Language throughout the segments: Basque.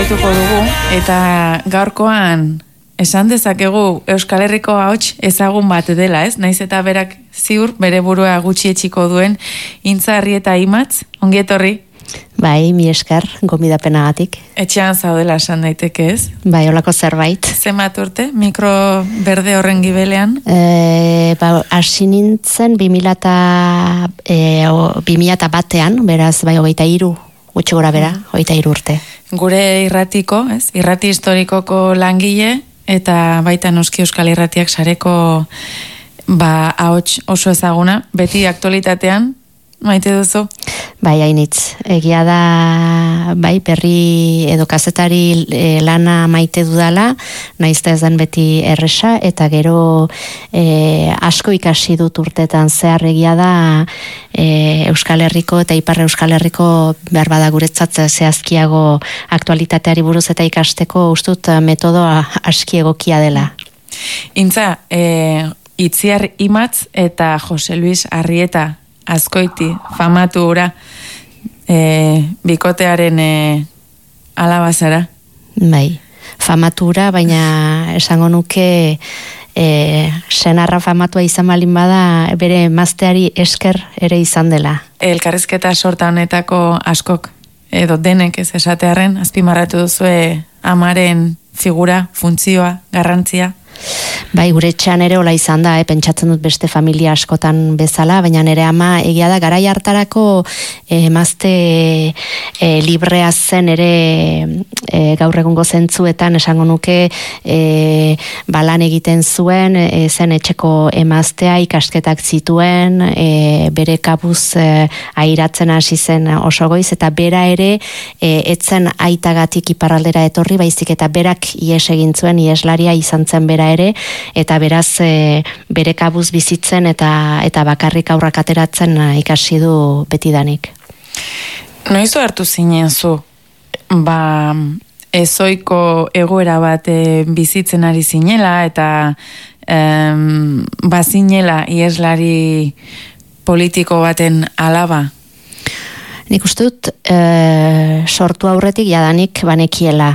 jarraituko dugu, eta gaurkoan esan dezakegu Euskal Herriko ahots ezagun bat dela, ez? Naiz eta berak ziur bere burua gutxietxiko duen Intza Arrieta Imatz, ongi etorri. Bai, mi esker, gomidapenagatik. Etxean zaudela esan daiteke, ez? Bai, holako zerbait. Zenbat urte, mikro berde horren gibelean? Hasi nintzen 2001, beraz, bai, 23, gutxi gora bera, 23 urte. Gure irratiko, ez? Irrati historikoko langile, eta baita noski Euskal Irratiak sareko ahots oso ezaguna, beti aktualitatean, maite duzu? Bai, hainitz. Egia da, bai, berri edo kazetari lana maite dudala, naizta ez den beti erresa, eta gero asko ikasi dut urtetan zehar. Egia da Euskal Herriko eta Ipar Euskal Herriko behar bada guretzat zehazkiago aktualitateari buruz eta ikasteko ustut metodoa aski egokia dela. Intza, Itziar Imatz eta Jose Luis Arrieta Azkoiti, famatu ura, bikotearen alabazara. Bai, famatu ura, baina esango nuke senarra famatua izan balin bada, bere emazteari esker ere izan dela. Elkarrizketa sorta honetako askok, edo denek ez esatearren, azpimarratu duzue amaren figura, funtzioa, garrantzia. Bai, gure etxean ere hola izan da, pentsatzen dut beste familia askotan bezala, baina nire ama egia da garai hartarako emazte librea zen ere gaur egungo zentzuetan esango nuke lan egiten zuen, zen etxeko emaztea, ikasketak zituen, bere kabuz airatzen hasi zen oso goiz, eta bera ere etzen aitagatik iparraldera etorri, baizik eta berak ies egin zuen, ieslaria izan zen bera ere, eta beraz bere kabuz bizitzen eta bakarrik aurrak ateratzen ikasi du betidanik. Noiz hartu zinen zu, ezoiko egoera bat bizitzen ari zinela eta bazinela ieslari politiko baten alaba? Nik uste dut sortu aurretik jadanik banekiela.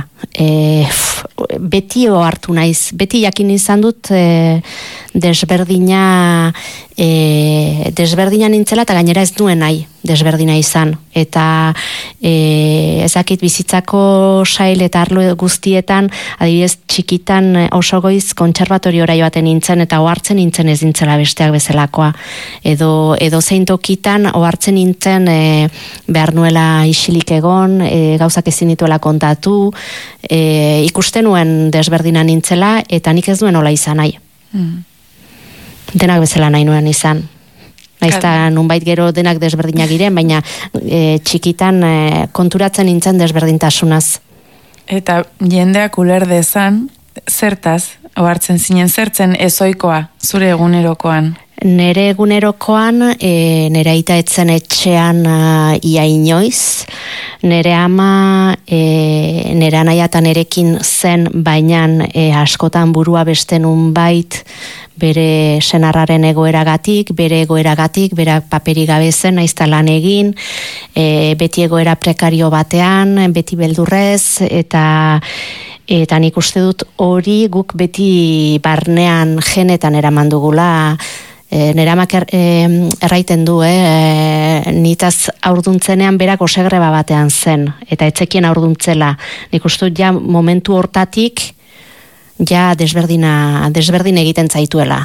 Beti hartu naiz, beti jakin izan dut desberdina nintzela eta gainera ez duen nahi desberdina izan. Eta ezakit bizitzako sail eta arlo guztietan, adibidez txikitan oso goiz kontserbatoriora joaten nintzen eta ohartzen nintzen ez nintzela besteak bezalakoa. Edo zein tokitan ohartzen nintzen behar nuela isilik egon, gauzak ezin dituela kontatu, ikusten nuen desberdina nintzela eta nik ez duen hola izan nahi. Denak bezala nahi nuen izan. Naizta nunbait gero denak desberdinak giren, baina txikitan konturatzen nintzen desberdintasunaz. Eta jendeak uler dezan, zertaz, ohartzen zinen, zertzen ezoikoa, zure egunerokoan? Nere egunerokoan, nere aita etzen etxean ia inoiz, nere ama, nere anaia eta nerekin zen, baina askotan burua beste nunbait, bere senarraren egoeragatik, bere paperi gabe zen, naizta lan egin, beti egoera prekario batean, beti beldurrez, eta nik uste dut hori guk beti barnean genetan eraman dugula. Nera amak erraiten du, nitaz aurduntzenean berak osegreba batean zen, eta etzekien aurduntzela. Nik uste dut ja momentu hortatik ja desberdin egiten zaituela.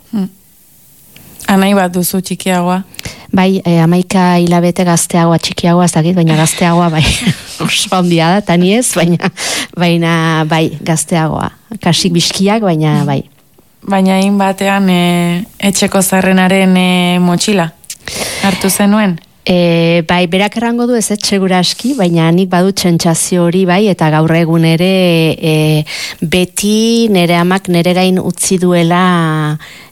Anai bat duzu txikiagoa? Bai, 11 hilabete gazteagoa, txikiagoa ez dakit, baina gazteagoa bai oso handia da, eta ni ez, baina bai, gazteagoa. Kasik biskiak, baina bai. Baina hain batean etxeko zarrenaren motxila hartu zenuen? Bai, berak errango du ez segura aski, baina nik badut sentsazio hori bai, eta gaur egun ere beti nere amak nere gain utzi duela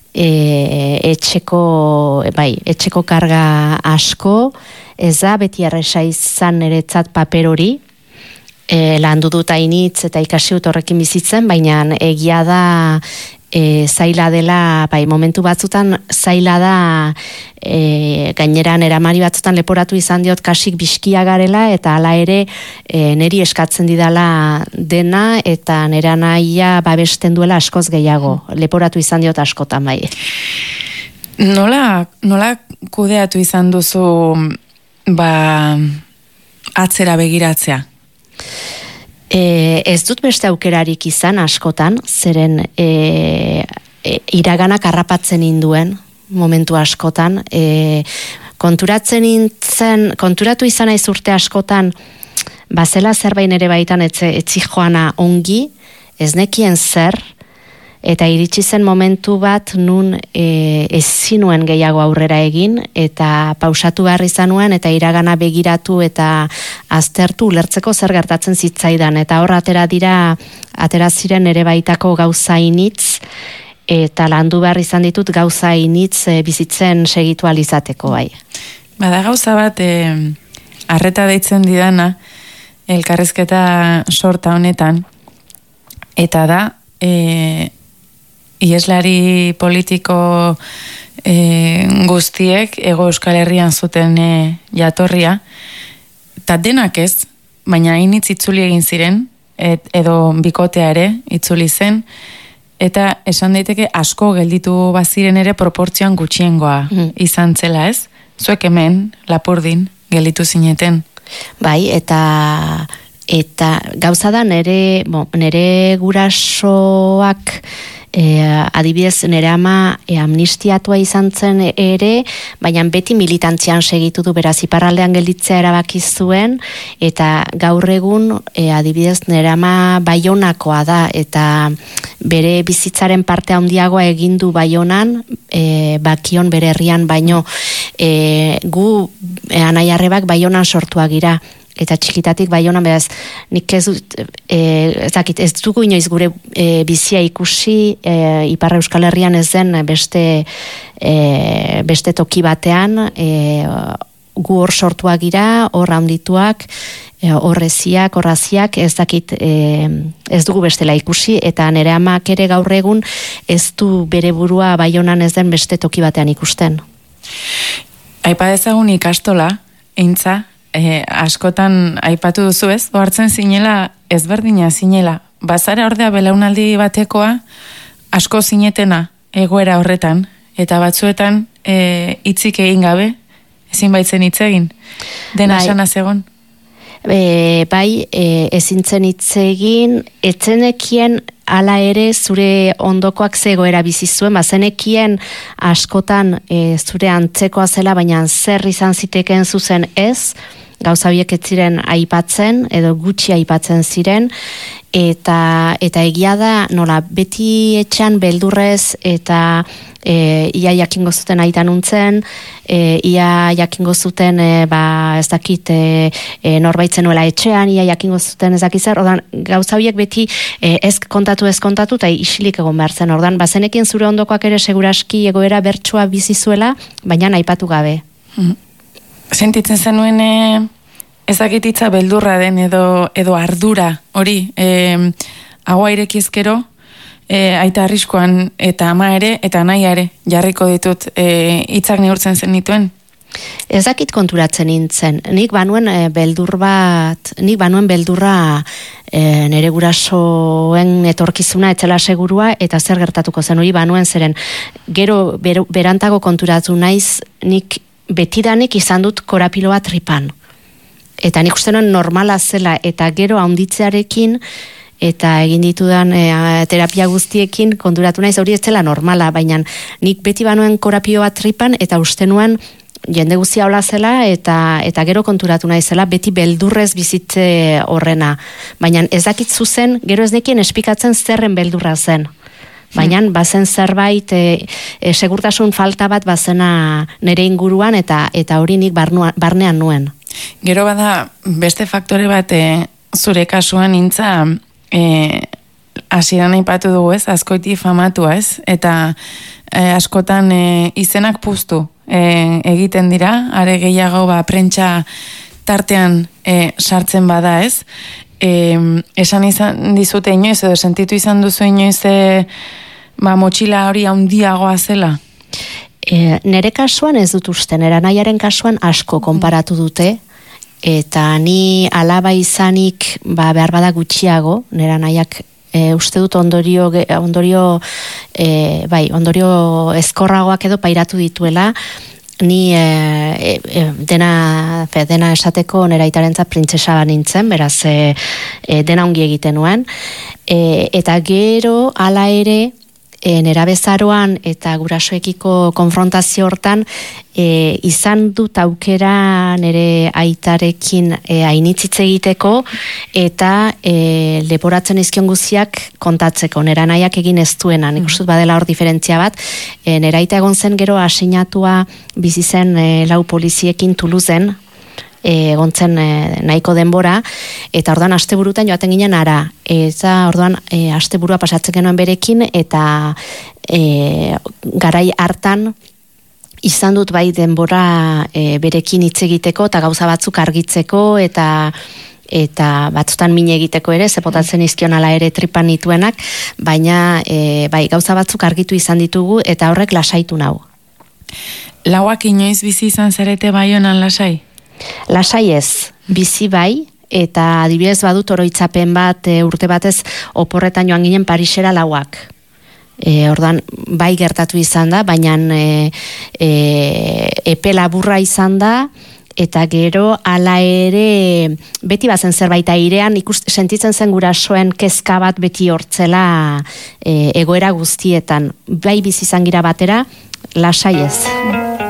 etxeko karga asko, ez da beti erresa izan niretzat paper hori, landu dut hainitz eta ikasi dut horrekin bizitzen, baina egia da zaila dela, bai, momentu batzutan zaila da, gainera neramari batzutan leporatu izan diot kasik biskia garela, eta hala ere neri eskatzen didala dena, eta nera nahia babesten duela askoz gehiago, leporatu izan diot askotan bai. Nola kudeatu izan duzu atzera begiratzea? Ez dut beste aukerarik izan askotan, zeren iraganak harrapatzen induen momentu askotan. Konturatu izan naiz urte askotan, bazela zerbait ere baitan etzi joana ongi, ez nekien zer, eta iritsi zen momentu bat nun ez zinuen gehiago aurrera egin, eta pausatu behar izan nuen, eta iragana begiratu eta aztertu ulertzeko zer gertatzen zitzaidan, eta hor atera ziren ere baitako gauza initz, eta landu behar izan ditut gauza initz bizitzen segitu alizateko bai. Bada gauza bat, arreta deitzen didana, elkarrizketa sorta honetan, eta da, Ieslari politiko guztiek Hego Euskal Herrian zuten jatorria, eta denak ez, baina hainitz itzuli egin ziren, edo bikotea ere itzuli zen, eta esan daiteke asko gelditu baziren ere proportzioan gutxiengoa izan zela ez? Zuek hemen, Lapurdin, gelditu zineten. Bai, eta gauza da nere gurasoak adibidez nere ama amnistiatua izan zen ere, baina beti militantzian segitu du, beraz iparraldean gelditzea erabaki zuen, eta gaur egun adibidez nere ama Baionakoa da, eta bere bizitzaren parte handiagoa egin du Baionan, Bakion bere herrian baino, gu anai-arrebak Baionan sortuak gira, eta txikitatik Baionan, beraz, nik ez dugu inoiz gure bizia ikusi, Ipar Euskal Herrian ez den beste toki batean, gu hor sortuak gira, hor handituak, horreziak, horraziak, ez dugu bestela ikusi, eta nere amak ere gaur egun ez du bere burua Baionan ez den beste toki batean ikusten. Aipa dezagun ikastola, eintza, askotan aipatu duzu ez, ohartzen zinela, ezberdina zinela, bazara ordea belaunaldi batekoa, asko zinetena egoera horretan, eta batzuetan hitzik egin gabe, ezin baitzen hitz egin, dena sana zegon? Bai, ezin zen hitz egin, etzenekien hala ere zure ondokoak zegoera bizi zuen, bazenekien askotan zure antzekoa zela, baina zer izan ziteken zuzen ez, gauza horiek ez ziren aipatzen, edo gutxi aipatzen ziren, eta egia da, nola, beti etxean beldurrez, eta ia jakingo zuten aitan untzen, ia jakingo zuten, ez dakit, norbaitzen nuela etxean, ia jakingo zuten ez dakit zer, ordan, gauza horiek beti ez kontatu, eta isilik egon behar zen, ordan, bazenekin zure ondokoak ere seguraski egoera bertsua bizi zuela, baina aipatu gabe. Sentitzen zenuen ezakititza beldurra den edo ardura hori, agua irekizkero, aita arriskoan eta ama ere eta naia ere jarriko ditut hitzak neurtzen zen dituen? Ez dakit konturatzen nintzen. Nik banuen beldurra nere gurasoen etorkizuna etzela segurua eta zer gertatuko zen hori banuen zeren. Gero berantago konturatu naiz nik betidanik izan dut korapiloa tripan. Eta nik uste nuen normala zela eta gero haunditzearekin eta egin ditudan terapia guztiekin konturatu naiz hori ez zela normala, baina nik beti banuen korapioa tripan eta uste nuen jende guztia hola zela eta gero konturatu naizela beti beldurrez bizitze horrena. Baina ez dakit zuzen, gero ez nekien espikatzen zerren beldurra zen. Baina bazen zerbait segurtasun falta bat bazena nere inguruan eta hori nik barnean nuen. Gero bada beste faktore bat zure kasuan intza hasieran aipatu dugu ez, Azkoiti famatua ez, eta askotan izenak puztu egiten dira, are gehiago prentsa tartean sartzen bada ez, esan izan dizute inoiz edo sentitu izan duzu inoiz motxila hori handiagoa zela? Nere kasuan ez dut uste, nera nahiaren kasuan asko konparatu dute, eta ni alaba izanik behar bada gutxiago, nera nahiak uste dut ondorio ezkorragoak edo pairatu dituela, ni dena esateko nera itarentzat printzesa nintzen, beraz dena ongi egiten nuen, eta gero hala ere nera bezaroan eta gurasoekiko konfrontazio hortan izan dut aukera nere aitarekin hainitzitze egiteko eta leporatzen izkion guziak kontatzeko, nera nahiak egin ez duena, nik uste badela hor diferentzia bat, nera aita egon zen gero asinatua bizi zen 4 poliziekin Tuluzen, egon zen nahiko denbora, eta orduan asteburutan joaten ginen ara, eta orduan asteburua pasatzen genuen berekin, eta garai hartan izan dut bai denbora berekin hitz egiteko, eta gauza batzuk argitzeko, eta batzutan mine egiteko ere, zepotatzen izkion ala ere tripan nituenak, baina bai gauza batzuk argitu izan ditugu, eta horrek lasaitu nau. Lauak inoiz bizi izan zarete Baionan lasai? Lasai ez, bizi bai, eta adibidez badut oroitzapen bat urte batez oporretan joan ginen Parisera lauak. Ordan bai gertatu izan da, baina epe laburra izan da, eta gero hala ere beti bazen zerbait airean sentitzen zen gurasoen kezka bat beti hortzela egoera guztietan. Bai bizi izan gira batera, lasai ez.